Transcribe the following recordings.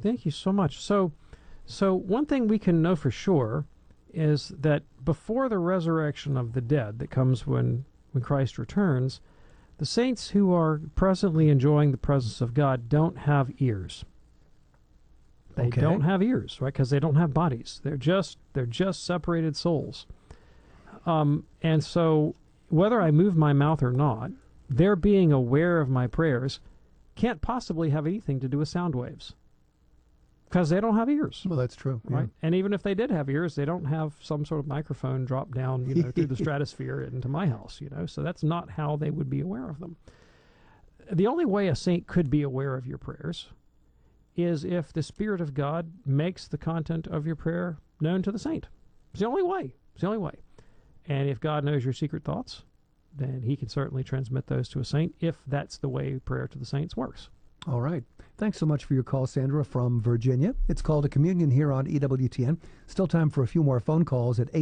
Thank you so much. So one thing we can know for sure is that before the resurrection of the dead that comes when Christ returns, the saints who are presently enjoying the presence of God don't have ears. They don't have ears, right? Because they don't have bodies. They're just separated souls. And so whether I move my mouth or not, their being aware of my prayers can't possibly have anything to do with sound waves. Because they don't have ears. Well, that's true. Right? Yeah. And even if they did have ears, they don't have some sort of microphone drop down, through the stratosphere into my house, So that's not how they would be aware of them. The only way a saint could be aware of your prayers is if the Spirit of God makes the content of your prayer known to the saint. It's the only way. It's the only way. And if God knows your secret thoughts, then he can certainly transmit those to a saint if that's the way prayer to the saints works. All right. Thanks so much for your call, Sandra, from Virginia. It's Call to Communion here on EWTN. Still time for a few more phone calls at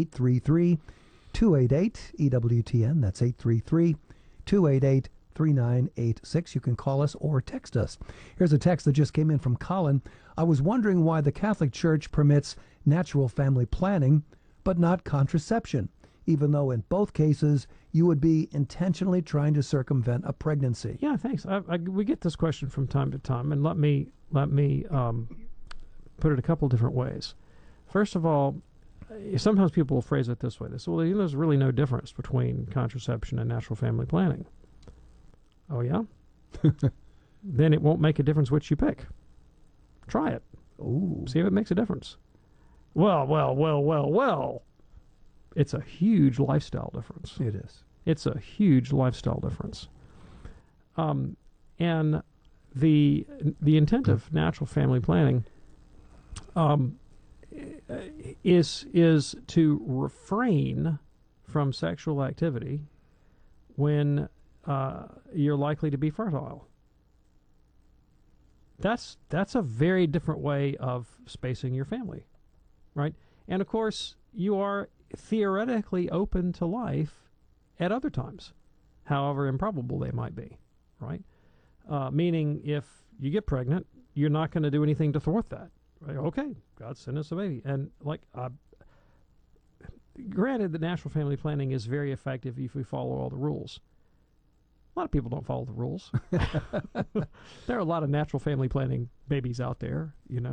833-288-EWTN. That's 833-288-3986. You can call us or text us. Here's a text that just came in from Colin. I was wondering why the Catholic Church permits natural family planning, but not contraception, even though in both cases you would be intentionally trying to circumvent a pregnancy. Yeah, thanks. We get this question from time to time, and let me put it a couple different ways. First of all, sometimes people will phrase it this way. They say, well, there's really no difference between contraception and natural family planning. Oh, yeah? Then it won't make a difference which you pick. Try it. Ooh. See if it makes a difference. Well. It's a huge lifestyle difference. It is. It's a huge lifestyle difference. And the intent of natural family planning is to refrain from sexual activity when you're likely to be fertile. That's a very different way of spacing your family, right? And of course, you are theoretically open to life at other times, however improbable they might be, right? Meaning if you get pregnant, you're not going to do anything to thwart that, right? Okay, God sent us a baby. And granted that natural family planning is very effective if we follow all the rules. A lot of people don't follow the rules. There are a lot of natural family planning babies out there,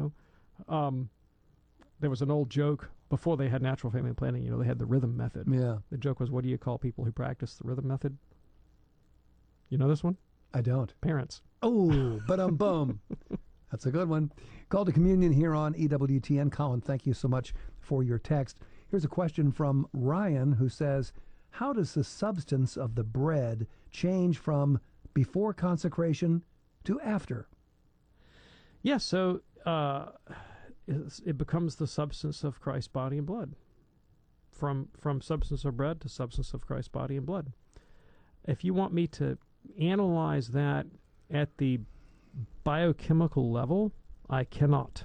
There was an old joke before they had natural family planning, they had the rhythm method. Yeah. The joke was, what do you call people who practice the rhythm method? You know this one? I don't. Parents. Oh, ba-dum-bum. That's a good one. Call to Communion here on EWTN. Colin, thank you so much for your text. Here's a question from Ryan who says, how does the substance of the bread change from before consecration to after? Yes, so it becomes the substance of Christ's body and blood. From substance of bread to substance of Christ's body and blood. If you want me to analyze that at the biochemical level, I cannot.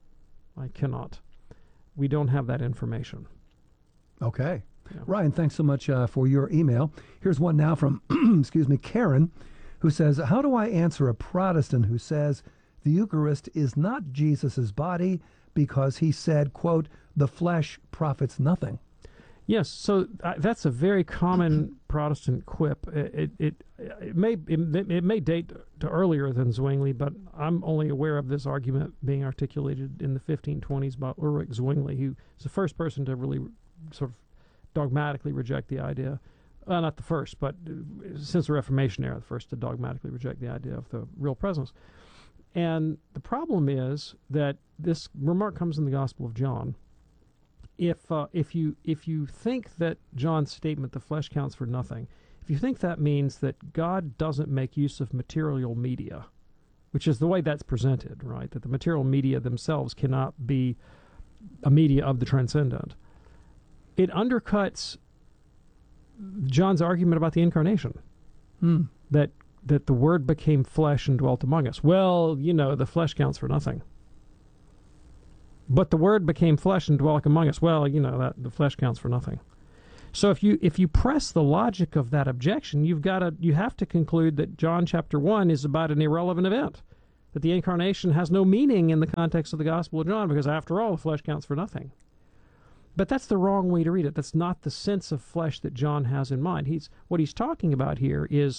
We don't have that information. Okay. Yeah. Ryan, thanks so much for your email. Here's one now from, Karen, who says, how do I answer a Protestant who says the Eucharist is not Jesus' body because he said, quote, the flesh profits nothing? Yes, so that's a very common Protestant quip. It may date to earlier than Zwingli, but I'm only aware of this argument being articulated in the 1520s by Ulrich Zwingli, who is the first person to really sort of dogmatically reject the idea. Not the first, but since the Reformation era, the first to dogmatically reject the idea of the real presence. And the problem is that this remark comes in the Gospel of John. If you think that John's statement, the flesh counts for nothing, if you think that means that God doesn't make use of material media, which is the way that's presented, right, that the material media themselves cannot be a media of the transcendent, it undercuts John's argument about the incarnation, that the Word became flesh and dwelt among us. Well, the flesh counts for nothing. But the Word became flesh and dwelt among us. Well, that the flesh counts for nothing. So if you press the logic of that objection, you have to conclude that John chapter 1 is about an irrelevant event. that the incarnation has no meaning in the context of the Gospel of John, because after all, the flesh counts for nothing. But that's the wrong way to read it. That's not the sense of flesh that John has in mind. What he's talking about here is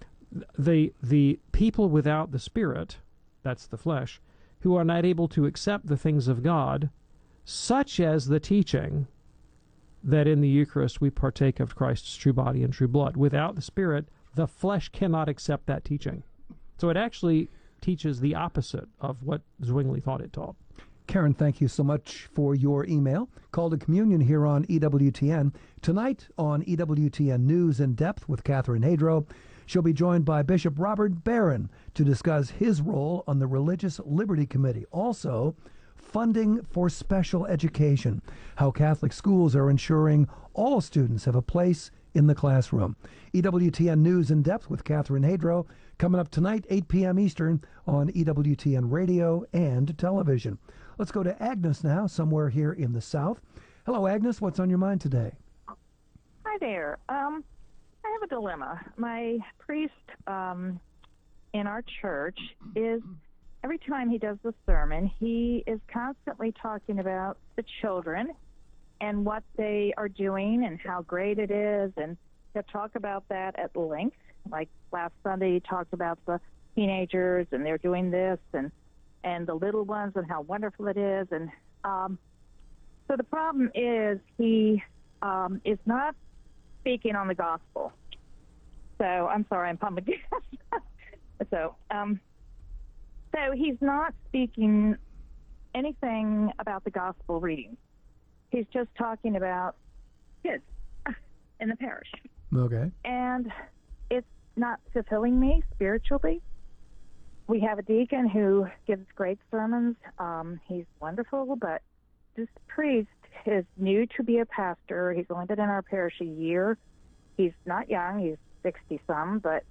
the people without the Spirit, that's the flesh, who are not able to accept the things of God, such as the teaching that in the Eucharist we partake of Christ's true body and true blood. Without the Spirit, the flesh cannot accept that teaching. So it actually teaches the opposite of what Zwingli thought it taught. Karen, thank you so much for your email. Call to Communion here on EWTN. Tonight on EWTN News in Depth with Catherine Hadro, she'll be joined by Bishop Robert Barron to discuss his role on the Religious Liberty Committee. Also, funding for special education, how Catholic schools are ensuring all students have a place in the classroom. EWTN News in Depth with Catherine Hadro, coming up tonight, 8 p.m. Eastern on EWTN Radio and television. Let's go to Agnes now, somewhere here in the South. Hello, Agnes. What's on your mind today? Hi there. I have a dilemma. My priest in our church is, every time he does the sermon, he is constantly talking about the children and what they are doing and how great it is, and he'll talk about that at length. Like last Sunday, he talked about the teenagers and they're doing this, and the little ones and how wonderful it is. And so the problem is he is not speaking on the gospel. So I'm sorry, I'm pumping gas. So he's not speaking anything about the gospel reading. He's just talking about kids in the parish. Okay. And it's not fulfilling me spiritually. We have a deacon who gives great sermons. He's wonderful, but this priest is new to be a pastor. He's only been in our parish a year. He's not young. He's 60-some, but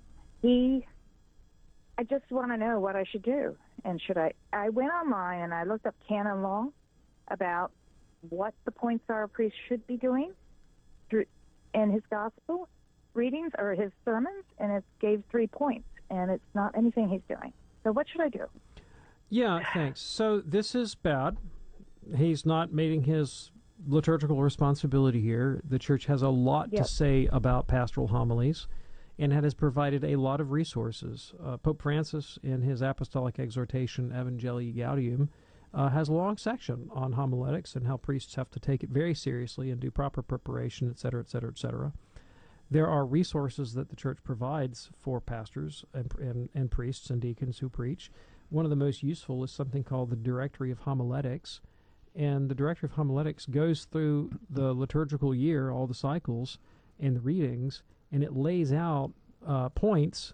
I just want to know what I should do. And I went online and I looked up canon law about what the points are a priest should be doing in his gospel readings or his sermons, and it gave 3 points, and it's not anything he's doing. So what should I do? Yeah, thanks. So this is bad. He's not meeting his liturgical responsibility here. The church has a lot to say about pastoral homilies, and it has provided a lot of resources. Pope Francis, in his apostolic exhortation, Evangelii Gaudium, has a long section on homiletics and how priests have to take it very seriously and do proper preparation, et cetera, et cetera, et cetera. There are resources that the church provides for pastors and priests and deacons who preach. One of the most useful is something called the Directory of Homiletics. And the Directory of Homiletics goes through the liturgical year, all the cycles and the readings, and it lays out points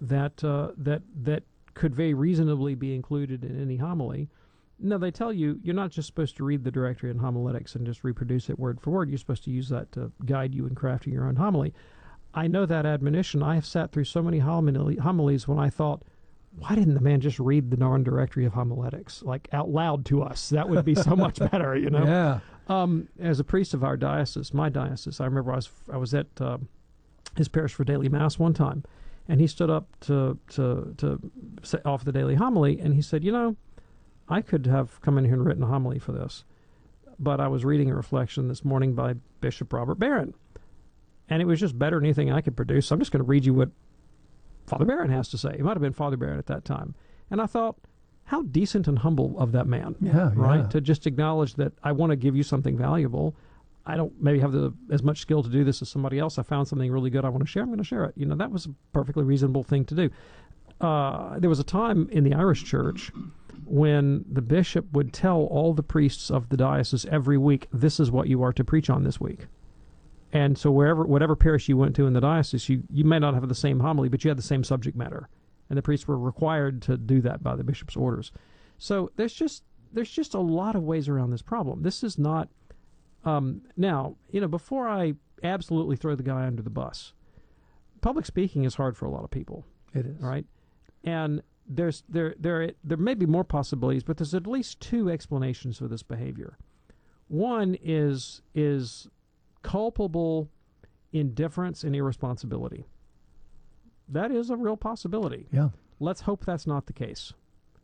that could very reasonably be included in any homily. Now, they tell you you're not just supposed to read the Directory and Homiletics and just reproduce it word for word. You're supposed to use that to guide you in crafting your own homily. I know that admonition. I have sat through so many homilies when I thought, why didn't the man just read the darn Directory of Homiletics, like out loud to us? That would be so much better, you know? Yeah. As a priest of our diocese, my diocese, I remember I was at his parish for daily mass one time, and he stood up to offer the daily homily, and he said, you know, I could have come in here and written a homily for this, but I was reading a reflection this morning by Bishop Robert Barron, and it was just better than anything I could produce. So I'm just going to read you what Father Barron has to say. It might have been Father Barron at that time. And I thought, how decent and humble of that man, right? Yeah. To just acknowledge that I want to give you something valuable. I don't maybe have as much skill to do this as somebody else. I found something really good I want to share. I'm going to share it. You know, that was a perfectly reasonable thing to do. There was a time in the Irish church when the bishop would tell all the priests of the diocese every week, this is what you are to preach on this week. And so whatever parish you went to in the diocese, you may not have the same homily, but you had the same subject matter. And the priests were required to do that by the bishop's orders. So there's just a lot of ways around this problem. This is not now, you know, before I absolutely throw the guy under the bus, public speaking is hard for a lot of people. It is. Right? And there may be more possibilities, but there's at least 2 explanations for this behavior. One is culpable indifference and irresponsibility. That is a real possibility. Yeah. Let's hope that's not the case.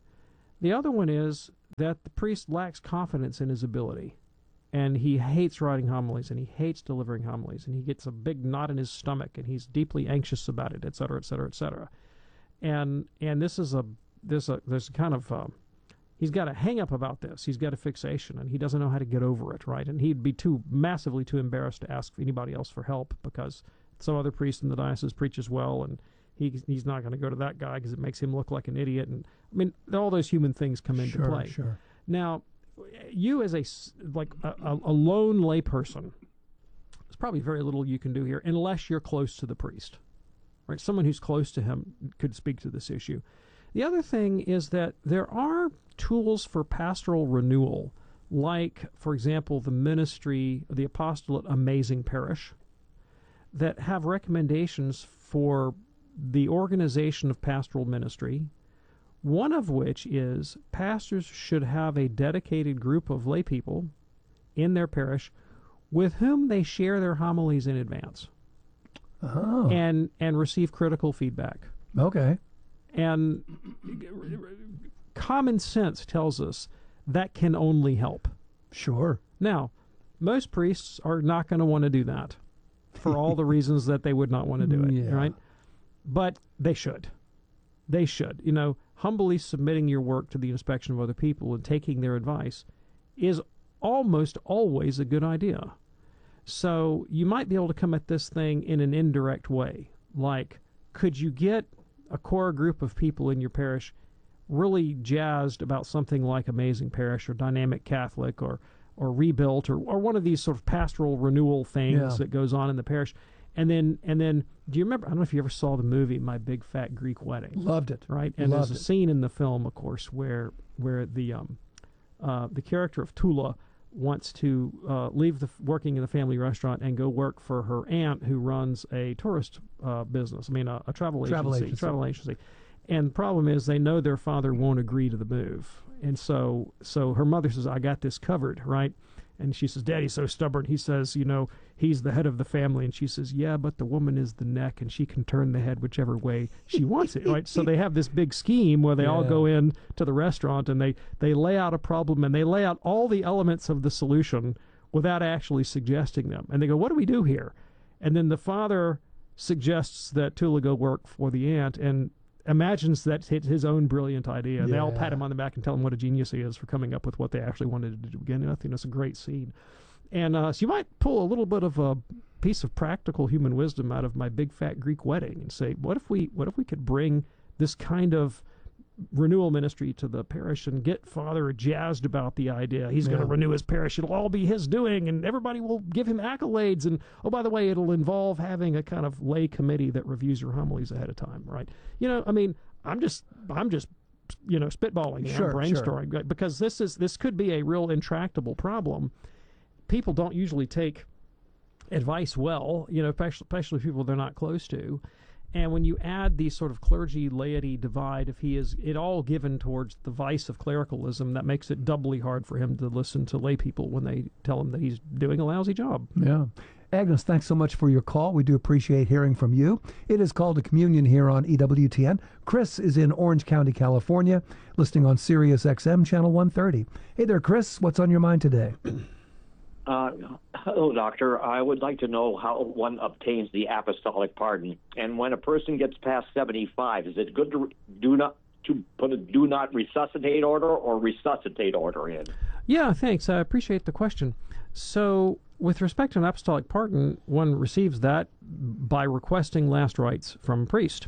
The other one is that the priest lacks confidence in his ability, and he hates writing homilies, and he hates delivering homilies, and he gets a big knot in his stomach, and he's deeply anxious about it, et cetera, et cetera, et cetera. And this is there's a kind of he's got a hang up about this. He's got a fixation, and he doesn't know how to get over it, right? And he'd be massively too embarrassed to ask anybody else for help because some other priest in the diocese preaches well, and he's not going to go to that guy because it makes him look like an idiot. And I mean, all those human things come into play. Sure. Now, you as a lone layperson, there's probably very little you can do here unless you're close to the priest, right? Someone who's close to him could speak to this issue. The other thing is that there are tools for pastoral renewal, like, for example, the ministry, the apostolate Amazing Parish, that have recommendations for the organization of pastoral ministry, one of which is pastors should have a dedicated group of lay people in their parish with whom they share their homilies in advance and receive critical feedback. Okay. And common sense tells us that can only help. Sure. Now, most priests are not going to want to do that for all the reasons that they would not want to do it, right? But they should. They should. You know, humbly submitting your work to the inspection of other people and taking their advice is almost always a good idea. So you might be able to come at this thing in an indirect way. Like, could you get a core group of people in your parish really jazzed about something like Amazing Parish or Dynamic Catholic or Rebuilt or one of these sort of pastoral renewal things that goes on in the parish? And then, do you remember? I don't know if you ever saw the movie My Big Fat Greek Wedding. Loved it. Right, and there's a scene in the film, of course, where the character of Tula wants to leave working in the family restaurant and go work for her aunt, who runs a tourist business. I mean, a travel agency. And the problem is, they know their father won't agree to the move, and so her mother says, "I got this covered," right? And she says, "Daddy's so stubborn." He says, "You know, he's the head of the family." And she says, "Yeah, but the woman is the neck, and she can turn the head whichever way she wants it," right? So they have this big scheme where they all go in to the restaurant, and they lay out a problem, and they lay out all the elements of the solution without actually suggesting them. And they go, "What do we do here?" And then the father suggests that Tula go work for the aunt, and imagines that's his own brilliant idea. And they all pat him on the back and tell him what a genius he is for coming up with what they actually wanted to do to begin with. It's a great scene. And so you might pull a little bit of a piece of practical human wisdom out of My Big Fat Greek Wedding and say, what if we could bring this kind of renewal ministry to the parish and get Father jazzed about the idea. He's going to renew his parish. It'll all be his doing, and everybody will give him accolades. And, oh, by the way, it'll involve having a kind of lay committee that reviews your homilies ahead of time, right? You know, I mean, I'm just you know, spitballing, I'm brainstorming, because this could be a real intractable problem. People don't usually take advice well, you know, especially people they're not close to. And when you add the sort of clergy-laity divide, if he is it all given towards the vice of clericalism, that makes it doubly hard for him to listen to lay people when they tell him that he's doing a lousy job. Yeah. Agnes, thanks so much for your call. We do appreciate hearing from you. It is Called to Communion here on EWTN. Chris is in Orange County, California, listening on Sirius XM, Channel 130. Hey there, Chris. What's on your mind today? Hello, Doctor. I would like to know how one obtains the apostolic pardon. And when a person gets past 75, is it good to put a do not resuscitate order or resuscitate order in? Yeah, thanks. I appreciate the question. So, with respect to an apostolic pardon, one receives that by requesting last rites from a priest.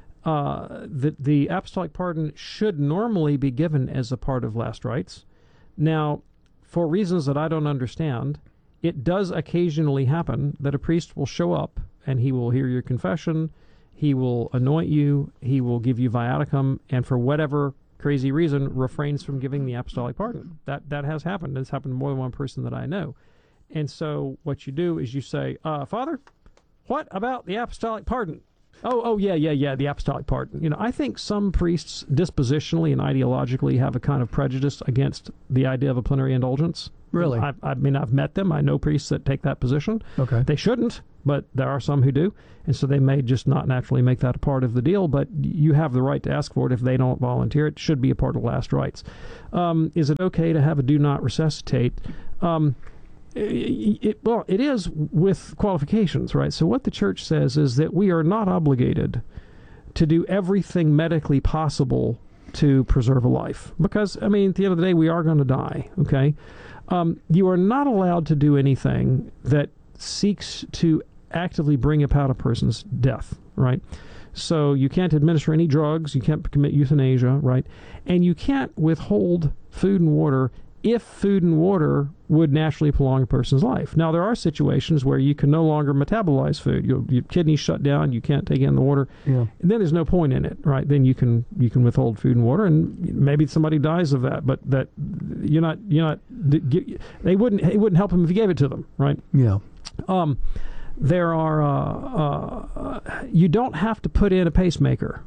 The apostolic pardon should normally be given as a part of last rites. Now, for reasons that I don't understand, it does occasionally happen that a priest will show up and he will hear your confession, he will anoint you, he will give you viaticum, and for whatever crazy reason refrains from giving the apostolic pardon. That has happened. It's happened to more than one person that I know. And so what you do is you say, Father, what about the apostolic pardon? Oh, yeah, the apostolic pardon. You know, I think some priests dispositionally and ideologically have a kind of prejudice against the idea of a plenary indulgence. Really? I mean, I've met them. I know priests that take that position. Okay. They shouldn't, but there are some who do. And so they may just not naturally make that a part of the deal, but you have the right to ask for it if they don't volunteer. It should be a part of last rites. Is it okay to have a do not resuscitate? Well, it is with qualifications, right? So what the church says is that we are not obligated to do everything medically possible to preserve a life. Because, I mean, at the end of the day, we are going to die, okay? You are not allowed to do anything that seeks to actively bring about a person's death, right? So you can't administer any drugs, you can't commit euthanasia, right? And you can't withhold food and water if food and water would naturally prolong a person's life. Now, there are situations where you can no longer metabolize food. Your kidneys shut down, you can't take in the water. Yeah. And then there's no point in it, right? Then you can withhold food and water, and maybe somebody dies of that, but that it wouldn't help them if you gave it to them, right? Yeah. There are you don't have to put in a pacemaker.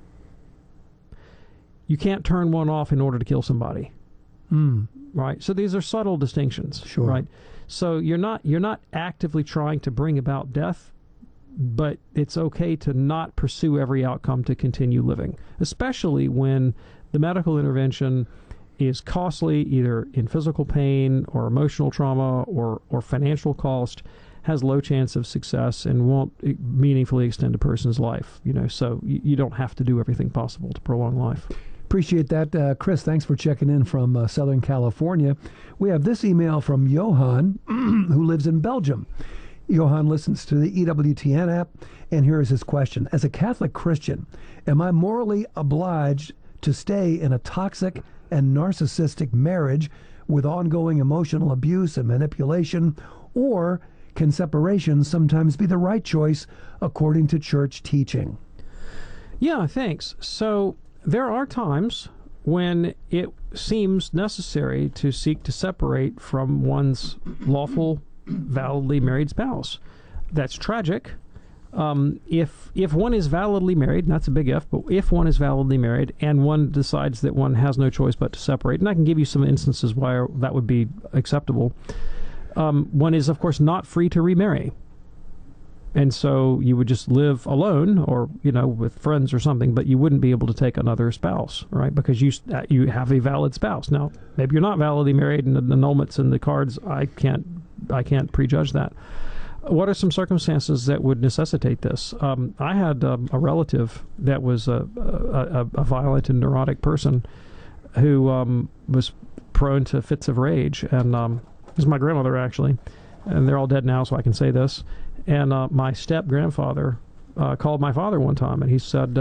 You can't turn one off in order to kill somebody. Right. So these are subtle distinctions. Sure. Right. So you're not actively trying to bring about death, but it's okay to not pursue every outcome to continue living, especially when the medical intervention is costly, either in physical pain or emotional trauma or financial cost, has low chance of success and won't meaningfully extend a person's life. So you don't have to do everything possible to prolong life. Appreciate that. Chris, thanks for checking in from Southern California. We have this email from Johan, who lives in Belgium. Johan listens to the EWTN app, and here is his question. As a Catholic Christian, am I morally obliged to stay in a toxic and narcissistic marriage with ongoing emotional abuse and manipulation, or can separation sometimes be the right choice according to church teaching? Yeah, thanks. So there are times when it seems necessary to seek to separate from one's lawful, validly married spouse. That's tragic. If one is validly married, and that's a big if, but if one is validly married and one decides that one has no choice but to separate, and I can give you some instances why that would be acceptable, one is, of course, not free to remarry. And so you would just live alone or, with friends or something, but you wouldn't be able to take another spouse, right? Because you have a valid spouse. Now, maybe you're not validly married and the annulment's in the cards. I can't prejudge that. What are some circumstances that would necessitate this? I had a relative that was a violent and neurotic person who was prone to fits of rage. And it was my grandmother, actually. And they're all dead now, so I can say this. And my step-grandfather called my father one time, and he said,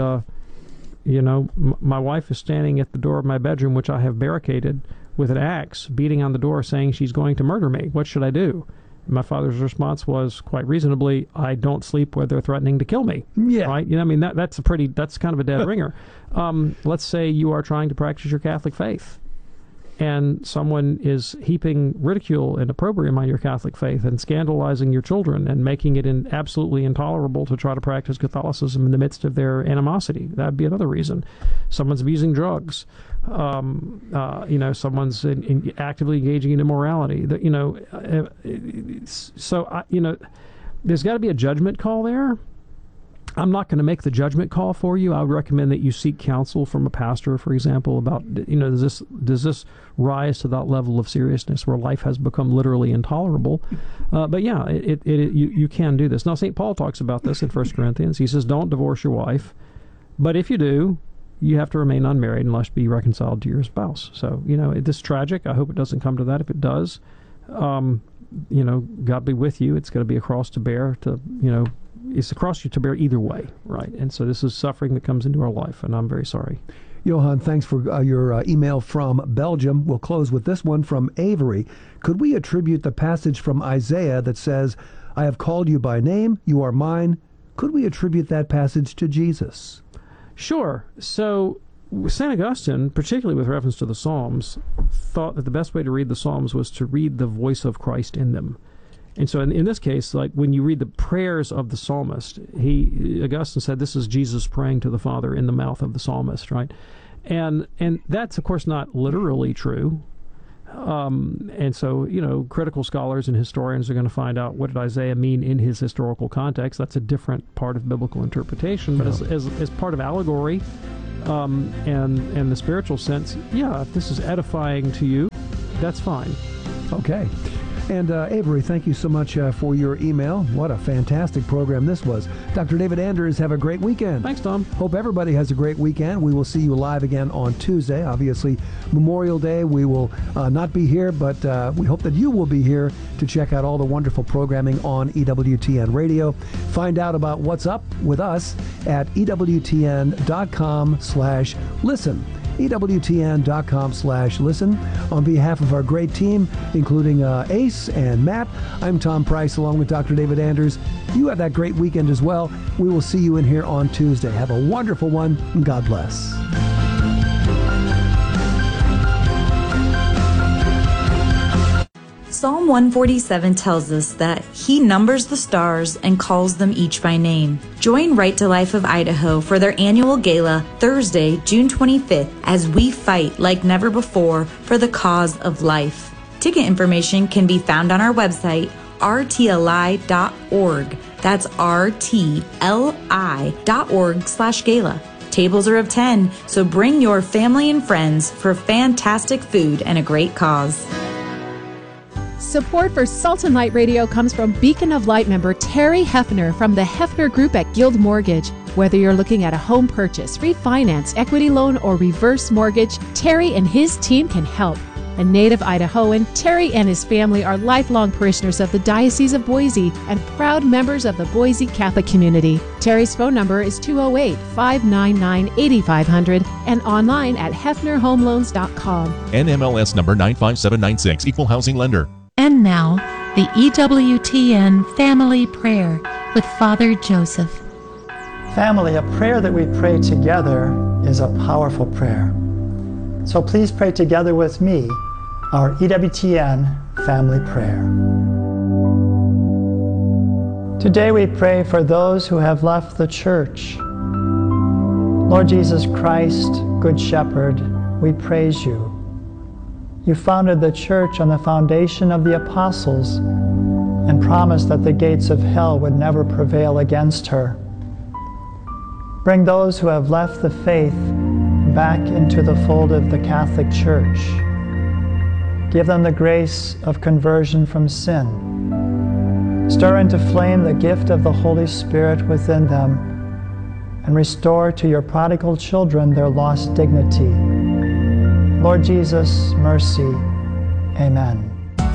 my wife is standing at the door of my bedroom, which I have barricaded, with an axe, beating on the door, saying she's going to murder me. What should I do? And my father's response was, quite reasonably, I don't sleep where they're threatening to kill me. Yeah. Right? That's kind of a dead ringer. Let's say you are trying to practice your Catholic faith, and someone is heaping ridicule and opprobrium on your Catholic faith and scandalizing your children and making it absolutely intolerable to try to practice Catholicism in the midst of their animosity. That would be another reason. Someone's abusing drugs. Someone's actively engaging in immorality. There's got to be a judgment call there. I'm not going to make the judgment call for you. I would recommend that you seek counsel from a pastor, for example, about, does this rise to that level of seriousness where life has become literally intolerable? But yeah, you can do this. Now, St. Paul talks about this in 1 Corinthians. He says, don't divorce your wife. But if you do, you have to remain unmarried unless be reconciled to your spouse. So, this is tragic. I hope it doesn't come to that. If it does, God be with you. It's going to be a cross to bear it's a cross to bear either way, right? And so this is suffering that comes into our life, and I'm very sorry. Johan, thanks for your email from Belgium. We'll close with this one from Avery. Could we attribute the passage from Isaiah that says, I have called you by name, you are mine? Could we attribute that passage to Jesus? Sure. So St. Augustine, particularly with reference to the Psalms, thought that the best way to read the Psalms was to read the voice of Christ in them. And so in this case, like when you read the prayers of the psalmist, Augustine said this is Jesus praying to the Father in the mouth of the psalmist, right? And that's, of course, not literally true. And so, critical scholars and historians are going to find out, what did Isaiah mean in his historical context? That's a different part of biblical interpretation. But as part of allegory and the spiritual sense, if this is edifying to you, that's fine. Okay. And Avery, thank you so much for your email. What a fantastic program this was. Dr. David Anders, have a great weekend. Thanks, Tom. Hope everybody has a great weekend. We will see you live again on Tuesday. Obviously, Memorial Day, we will not be here, but we hope that you will be here to check out all the wonderful programming on EWTN Radio. Find out about what's up with us at EWTN.com/listen. EWTN.com/listen. On behalf of our great team, including Ace and Matt, I'm Tom Price along with Dr. David Anders. You have that great weekend as well. We will see you in here on Tuesday. Have a wonderful one, and God bless. Psalm 147 tells us that He numbers the stars and calls them each by name. Join Right to Life of Idaho for their annual gala Thursday, June 25th, as we fight like never before for the cause of life. Ticket information can be found on our website, rtli.org. That's rtli.org/gala. Tables are of 10, so bring your family and friends for fantastic food and a great cause. Support for Salt and Light Radio comes from Beacon of Light member Terry Hefner from the Hefner Group at Guild Mortgage. Whether you're looking at a home purchase, refinance, equity loan, or reverse mortgage, Terry and his team can help. A native Idahoan, Terry and his family are lifelong parishioners of the Diocese of Boise and proud members of the Boise Catholic community. Terry's phone number is 208-599-8500 and online at hefnerhomeloans.com. NMLS number 95796, Equal Housing Lender. And now, the EWTN Family Prayer with Father Joseph. Family, a prayer that we pray together is a powerful prayer. So please pray together with me our EWTN Family Prayer. Today we pray for those who have left the church. Lord Jesus Christ, Good Shepherd, we praise you. You founded the church on the foundation of the apostles and promised that the gates of hell would never prevail against her. Bring those who have left the faith back into the fold of the Catholic Church. Give them the grace of conversion from sin. Stir into flame the gift of the Holy Spirit within them and restore to your prodigal children their lost dignity. Lord Jesus, mercy. Amen.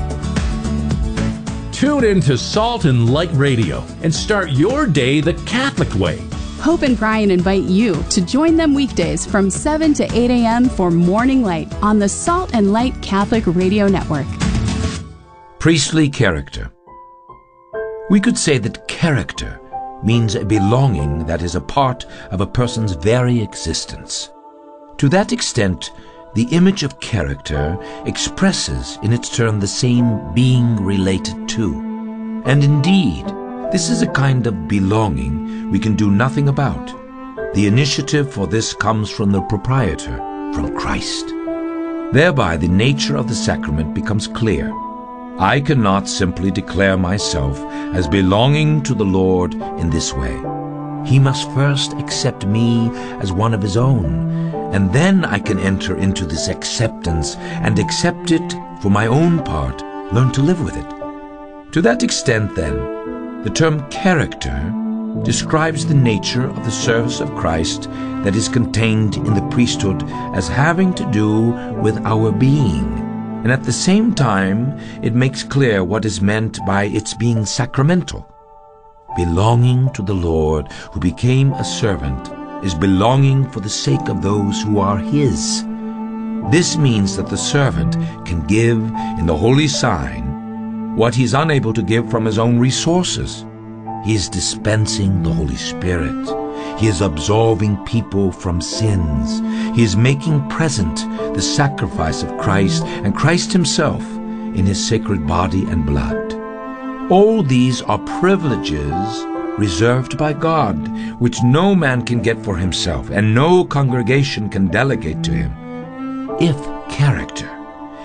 Tune in to Salt and Light Radio and start your day the Catholic way. Hope and Brian invite you to join them weekdays from 7 to 8 a.m. for Morning Light on the Salt and Light Catholic Radio Network. Priestly character. We could say that character means a belonging that is a part of a person's very existence. To that extent, the image of character expresses in its turn the same being related to. And indeed, this is a kind of belonging we can do nothing about. The initiative for this comes from the proprietor, from Christ. Thereby the nature of the sacrament becomes clear. I cannot simply declare myself as belonging to the Lord in this way. He must first accept me as one of his own, and then I can enter into this acceptance and accept it for my own part, learn to live with it. To that extent, then, the term character describes the nature of the service of Christ that is contained in the priesthood as having to do with our being, and at the same time it makes clear what is meant by its being sacramental. Belonging to the Lord who became a servant is belonging for the sake of those who are his. This means that the servant can give in the holy sign what he is unable to give from his own resources. He is dispensing the Holy Spirit. He is absolving people from sins. He is making present the sacrifice of Christ and Christ himself in his sacred body and blood. All these are privileges reserved by God, which no man can get for himself, and no congregation can delegate to him. If character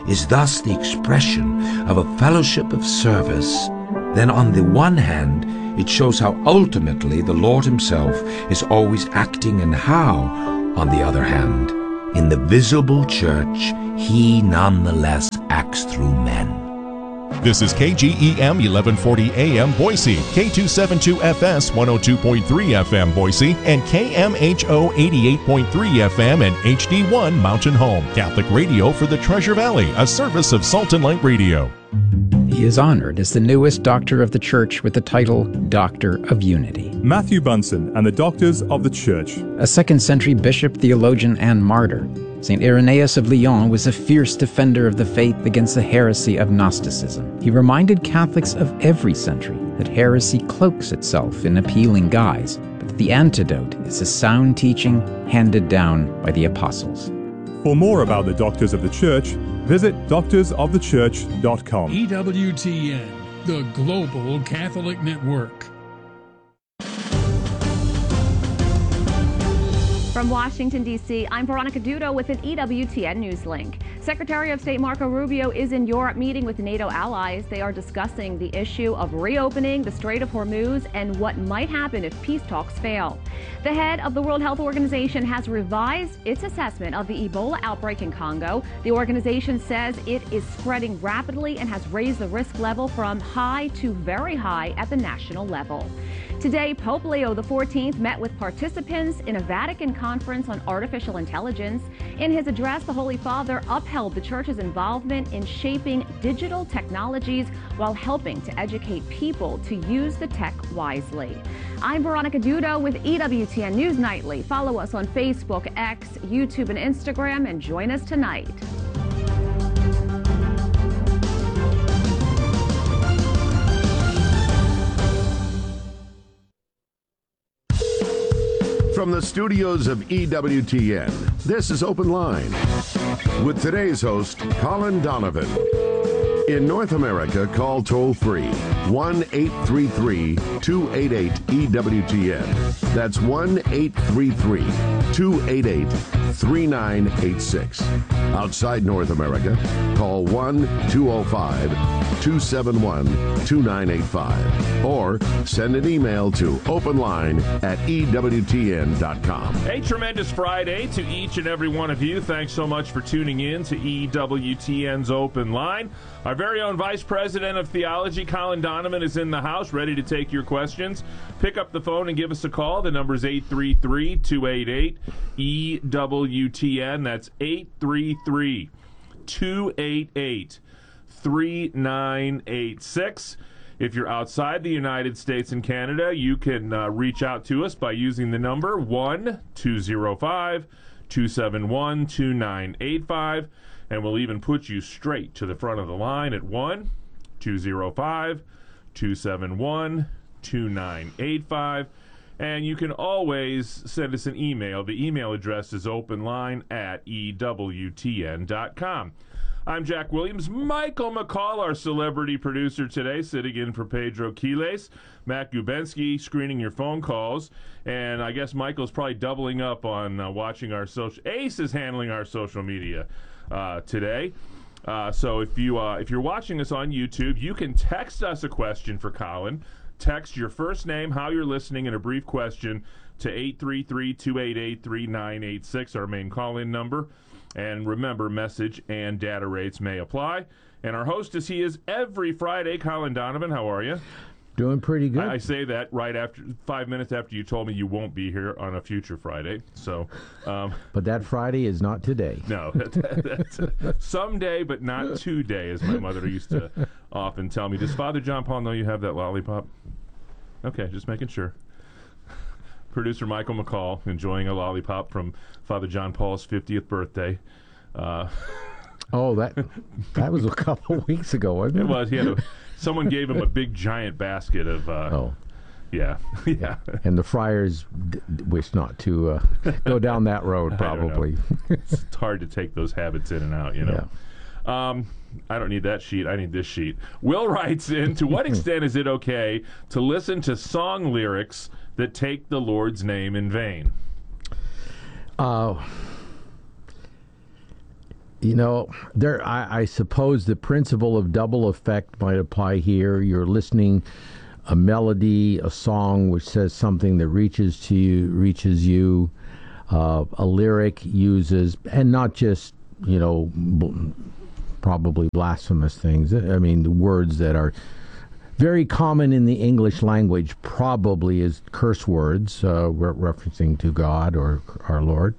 is thus the expression of a fellowship of service, then on the one hand, it shows how ultimately the Lord himself is always acting, and how, on the other hand, in the visible church, he nonetheless acts through men. This is KGEM 1140 AM Boise, K272FS 102.3 FM Boise, and KMHO 88.3 FM and HD1 Mountain Home. Catholic radio for the Treasure Valley, a service of Salt and Light Radio. He is honored as the newest doctor of the Church with the title Doctor of Unity. Matthew Bunson and the Doctors of the Church. A 2nd century bishop, theologian, and martyr, St. Irenaeus of Lyon was a fierce defender of the faith against the heresy of Gnosticism. He reminded Catholics of every century that heresy cloaks itself in appealing guise, but that the antidote is a sound teaching handed down by the apostles. For more about the Doctors of the Church, visit doctorsofthechurch.com. EWTN, the Global Catholic Network. From Washington, D.C., I'm Veronica Dudo with an EWTN News Link. Secretary of State Marco Rubio is in Europe meeting with NATO allies. They are discussing the issue of reopening the Strait of Hormuz and what might happen if peace talks fail. The head of the World Health Organization has revised its assessment of the Ebola outbreak in Congo. The organization says it is spreading rapidly and has raised the risk level from high to very high at the national level. Today, Pope Leo XIV met with participants in a Vatican conference on artificial intelligence. In his address, the Holy Father upheld the Church's involvement in shaping digital technologies while helping to educate people to use the tech wisely. I'm Veronica Dudo with EWTN News Nightly. Follow us on Facebook, X, YouTube, and Instagram, and join us tonight. From the studios of EWTN, this is Open Line with today's host, Colin Donovan. In North America, call toll-free 1-833-288-EWTN. That's 1-833-288-3986. Outside North America, call 1-205-271-2985. Or send an email to openline@EWTN.com. A tremendous Friday to each and every one of you. Thanks so much for tuning in to EWTN's Open Line. Our very own Vice President of Theology, Colin Donovan, is in the house, ready to take your questions. Pick up the phone and give us a call. The number is 833-288-EWTN. That's 833-288-3986. If you're outside the United States and Canada, you can reach out to us by using the number 1-205-271-2985. And we'll even put you straight to the front of the line at 1-205-271-2985. And you can always send us an email. The email address is openline@EWTN.com. I'm Jack Williams. Michael McCall, our celebrity producer today, sitting in for Pedro Quiles. Matt Gubensky screening your phone calls. And I guess Michael's probably doubling up on watching our social... Ace is handling our social media today. So if you're watching us on YouTube, you can text us a question for Colin. Text your first name, how you're listening, and a brief question to 833-288-3986, our main call-in number. And remember, message and data rates may apply. And our host, as he is every Friday, Colin Donovan. How are you? Doing pretty good. I say that right after 5 minutes after you told me you won't be here on a future Friday. So, but that Friday is not today. No, that's someday, but not today, as my mother used to often tell me. Does Father John Paul know you have that lollipop? Okay, just making sure. Producer Michael McCall enjoying a lollipop from Father John Paul's 50th birthday. Oh, that was a couple weeks ago, wasn't it? It was. He had someone gave him a big giant basket of. Yeah. And the friars wish not to go down that road. Probably. It's hard to take those habits in and out, you know. Yeah. I don't need that sheet. I need this sheet. Will writes in, to what extent is it okay to listen to song lyrics that take the Lord's name in vain? I suppose the principle of double effect might apply here. You're listening a melody, a song which says something that reaches you. A lyric uses, and not just, probably blasphemous things. I mean, the words that are very common in the English language probably is curse words, referencing to God or our Lord.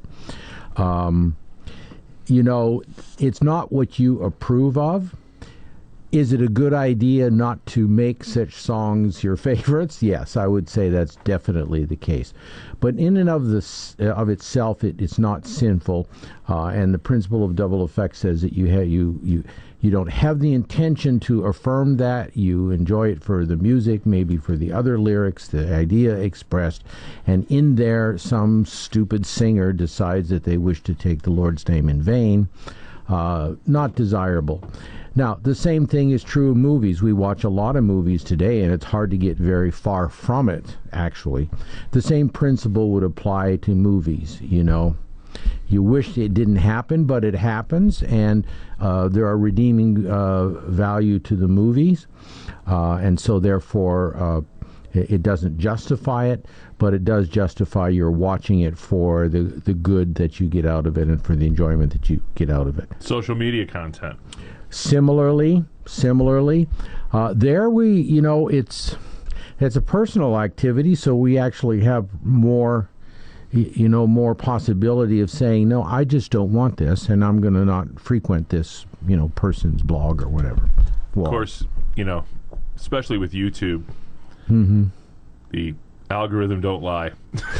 It's not what you approve of. Is it a good idea not to make such songs your favorites? Yes, I would say that's definitely the case. But in and of itself, it's not sinful. And the principle of double effect says that you don't have the intention to affirm that. You enjoy it for the music, maybe for the other lyrics, the idea expressed. And in there, some stupid singer decides that they wish to take the Lord's name in vain. Not desirable. Now, the same thing is true of movies. We watch a lot of movies today, and it's hard to get very far from it, actually. The same principle would apply to movies, You wish it didn't happen, but it happens, and there are redeeming value to the movies, and so therefore it doesn't justify it, but it does justify your watching it for the good that you get out of it and for the enjoyment that you get out of it. Social media content. Similarly, there it's a personal activity, so we actually have more possibility of saying, no, I just don't want this, and I'm going to not frequent this, person's blog or whatever. Well, of course, especially with YouTube, the algorithm don't lie.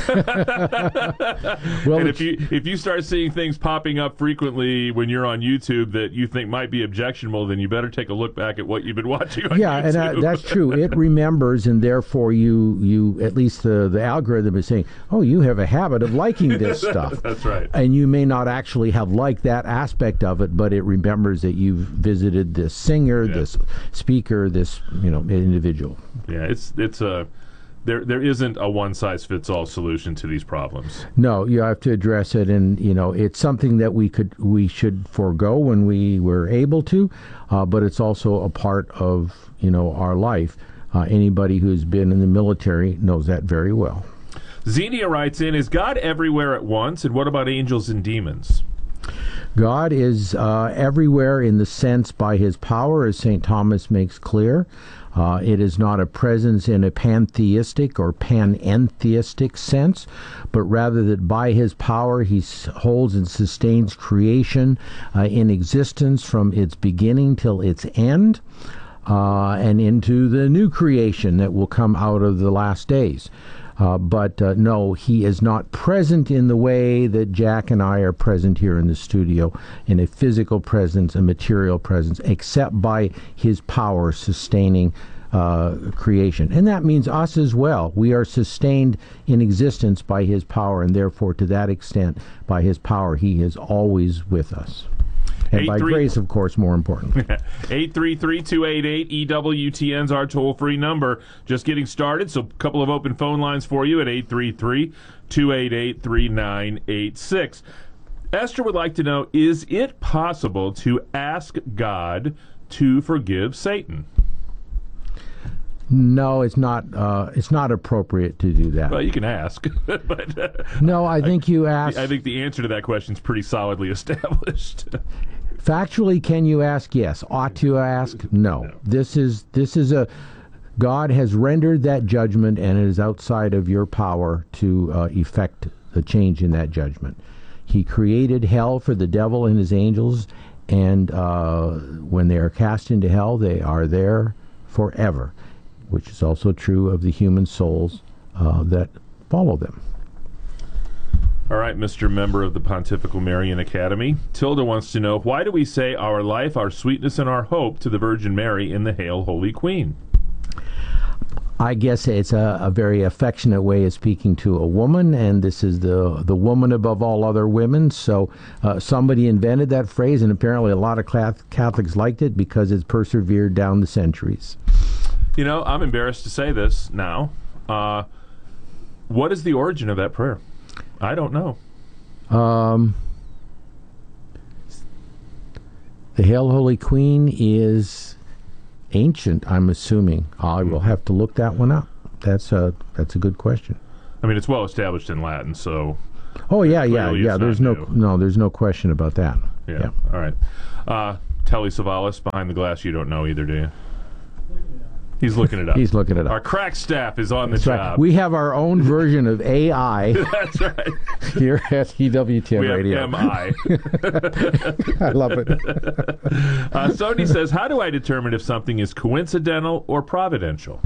Well, and if you start seeing things popping up frequently when you're on YouTube that you think might be objectionable, then you better take a look back at what you've been watching on YouTube. And that's true. It remembers, and therefore you at least the algorithm is saying, oh, you have a habit of liking this stuff. That's right. And you may not actually have liked that aspect of it, but it remembers that you've visited this singer, this speaker, this individual. Yeah, it's a There isn't a one-size-fits-all solution to these problems. No, you have to address it, and it's something that we should forego when we were able to, but it's also a part of our life. Anybody who's been in the military knows that very well. Xenia writes in, is God everywhere at once, and what about angels and demons? God is everywhere in the sense by his power, as St. Thomas makes clear. It is not a presence in a pantheistic or panentheistic sense, but rather that by his power he holds and sustains creation in existence from its beginning till its end, and into the new creation that will come out of the last days. But no, he is not present in the way that Jack and I are present here in the studio, in a physical presence, a material presence, except by his power sustaining creation. And that means us as well. We are sustained in existence by his power, and therefore, to that extent, by his power, he is always with us. And by grace, of course, more important. 833-288-EWTN's our toll-free number. Just getting started, so a couple of open phone lines for you at 833-288-3986. Esther would like to know, is it possible to ask God to forgive Satan? No, it's not. It's not appropriate to do that. Well, you can ask. But, no, I think you ask. I think the answer to that question is pretty solidly established. Factually, can you ask? Yes. Ought you ask? No. This is a God has rendered that judgment, and it is outside of your power to effect a change in that judgment. He created hell for the devil and his angels, and when they are cast into hell, they are there forever, which is also true of the human souls that follow them. All right, Mr. Member of the Pontifical Marian Academy. Tilda wants to know, why do we say our life, our sweetness, and our hope to the Virgin Mary in the Hail, Holy Queen? I guess it's a very affectionate way of speaking to a woman, and this is the woman above all other women. So somebody invented that phrase, and apparently a lot of Catholics liked it because it's persevered down the centuries. You know, I'm embarrassed to say this now. What is the origin of that prayer? I don't know. The Hail Holy Queen is ancient, I'm assuming. I will have to look that one up. That's a good question. I mean, it's well established in Latin, so. Oh yeah. There's There's no question about that. Yeah. All right. Telly Savalas behind the glass. You don't know either, do you? He's looking it up. He's looking it up. Our crack staff is on the That's job. Right. We have our own version of AI. That's right. Here at EWTN Radio. We have MI. I love it. Sony says, how do I determine if something is coincidental or providential?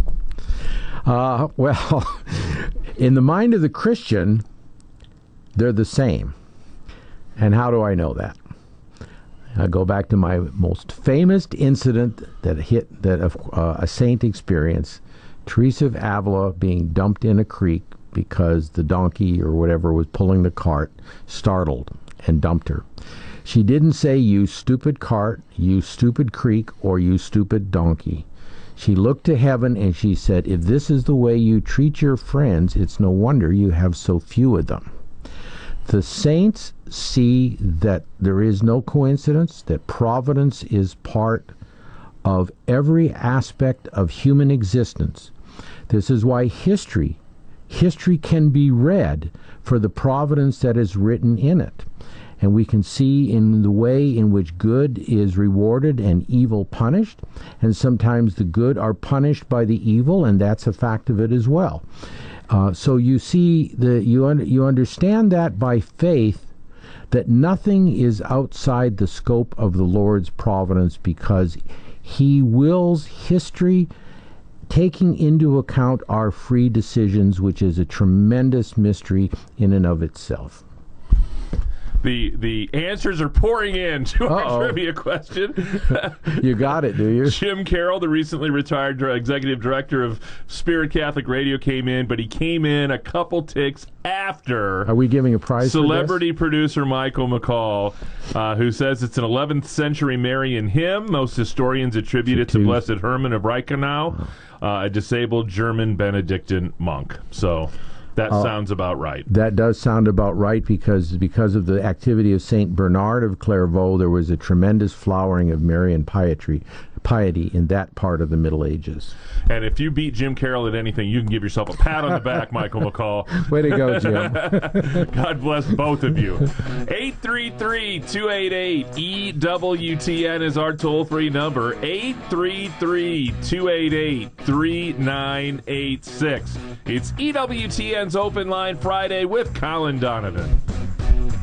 Well, in the mind of the Christian, they're the same. And how do I know that? I go back to my most famous incident that a saint experienced, Teresa of Avila being dumped in a creek because the donkey or whatever was pulling the cart startled and dumped her. She didn't say, "You stupid cart, you stupid creek, or you stupid donkey." She looked to heaven and she said, "If this is the way you treat your friends, it's no wonder you have so few of them." The saints see that there is no coincidence, that providence is part of every aspect of human existence. This is why history can be read for the providence that is written in it. And we can see in the way in which good is rewarded and evil punished, and sometimes the good are punished by the evil, and that's a fact of it as well. So you see, you understand that by faith, that nothing is outside the scope of the Lord's providence, because He wills history taking into account our free decisions, which is a tremendous mystery in and of itself. The answers are pouring in to our trivia question. You got it, do you? Jim Carroll, the recently retired executive director of Spirit Catholic Radio, came in, but he came in a couple ticks after. Are we giving a prize celebrity for this? Producer Michael McCall, who says it's an 11th century Marian hymn. Most historians attribute it to Blessed Herman of Reichenau, a disabled German Benedictine monk. So that sounds about right. That does sound about right, because of the activity of Saint Bernard of Clairvaux, there was a tremendous flowering of Marian piety in that part of the Middle Ages. And if you beat Jim Carroll at anything, you can give yourself a pat on the back, Michael McCall. Way to go, Jim. God bless both of you. 833-288-EWTN is our toll-free number. 833-288-3986. It's EWTN's Open Line Friday with Colin Donovan.